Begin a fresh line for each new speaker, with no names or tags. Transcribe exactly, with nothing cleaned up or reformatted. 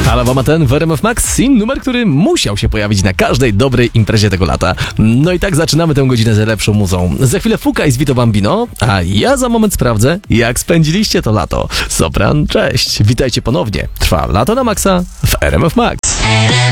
Alawa ma ten w R M F Max i numer, który musiał się pojawić na każdej dobrej imprezie tego lata. No i tak zaczynamy tę godzinę z lepszą muzą. Za chwilę Fuka i z Vito Bambino, a ja za moment sprawdzę, jak spędziliście to lato. Sopran, cześć, witajcie ponownie. Trwa Lato na Maxa w R M F Max.